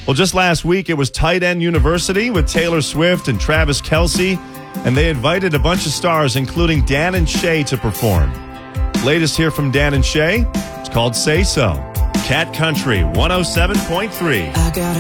Well, just last week, it was Tight End University with Taylor Swift and Travis Kelce, and they invited a bunch of stars, including Dan and Shay, to perform. Latest here from Dan and Shay. It's called Say So. Cat Country 107.3.